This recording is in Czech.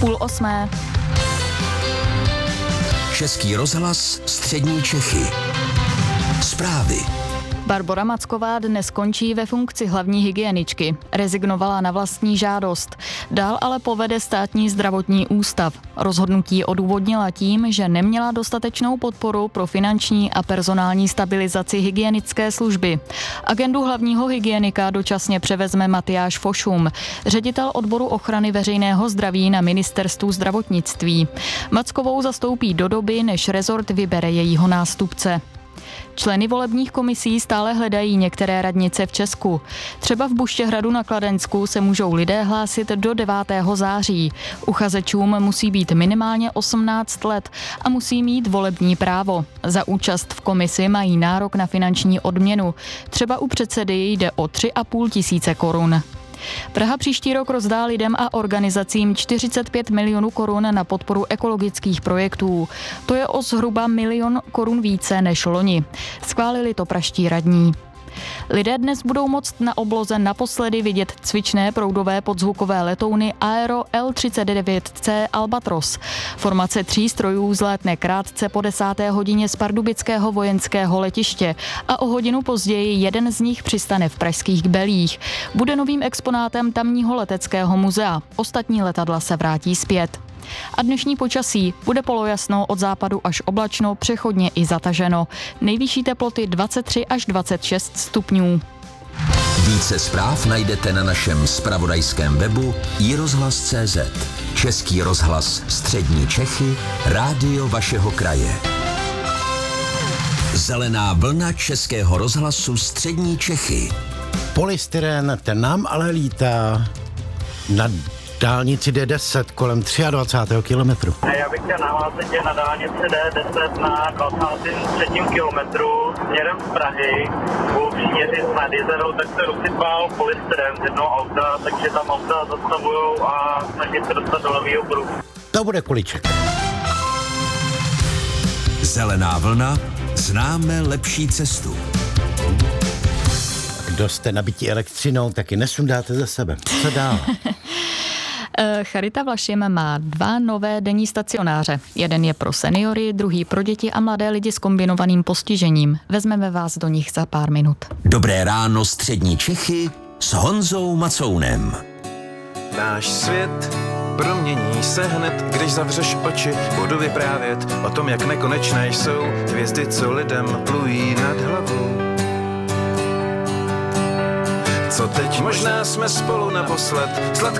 7:30. Český rozhlas Střední Čechy. Zprávy. Barbora Macková dnes končí ve funkci hlavní hygieničky. Rezignovala na vlastní žádost. Dál ale povede státní zdravotní ústav. Rozhodnutí odůvodnila tím, že neměla dostatečnou podporu pro finanční a personální stabilizaci hygienické služby. Agendu hlavního hygienika dočasně převezme Matyáš Fošum, ředitel odboru ochrany veřejného zdraví na ministerstvu zdravotnictví. Mackovou zastoupí do doby, než rezort vybere jejího nástupce. Členy volebních komisí stále hledají některé radnice v Česku. Třeba v Buštěhradu na Kladensku se můžou lidé hlásit do 9. září. Uchazečům musí být minimálně 18 let a musí mít volební právo. Za účast v komisi mají nárok na finanční odměnu. Třeba u předsedy jde o 3,5 tisíce korun. Praha příští rok rozdá lidem a organizacím 45 milionů korun na podporu ekologických projektů. To je o zhruba 1 milion korun více než loni. Schválili to pražští radní. Lidé dnes budou moct na obloze naposledy vidět cvičné proudové podzvukové letouny Aero L-39C Albatros. Formace 3 strojů vzlétne krátce po 10. hodině z pardubického vojenského letiště a o hodinu později jeden z nich přistane v pražských Belích. Bude novým exponátem tamního leteckého muzea. Ostatní letadla se vrátí zpět. A dnešní počasí: bude polojasno, od západu až oblačno, přechodně i zataženo. Nejvyšší teploty 23 až 26 stupňů. Více zpráv najdete na našem zpravodajském webu iRozhlas.cz. Český rozhlas Střední Čechy, rádio vašeho kraje. Zelená vlna Českého rozhlasu Střední Čechy. Polystyren, ten nám ale lítá na dálnici D10 kolem 23. kilometru. Já bych chtěl nahlásit, že na dálnici D10 na 23. kilometru směrem z Prahy u příměří s Nadjezerou, tak se rozsypal polystyren z jednoho auta, takže tam auta zastavujou a snaží se dostat do levýho pruhu. To bude kuliček. Zelená vlna, známe lepší cestu. Kdo jste nabití elektřinou, taky nesundáte za sebe. Co dál? Charita Vlašim má 2 nové denní stacionáře. Jeden je pro seniory, druhý pro děti a mladé lidi s kombinovaným postižením. Vezmeme vás do nich za pár minut. Dobré ráno Střední Čechy s Honzou Macounem. Náš svět promění se hned, když zavřeš oči. Budu vyprávět o tom, jak nekonečné jsou hvězdy, co lidem plují nad hlavou. Co teď? Možná jsme spolu naposled, sladká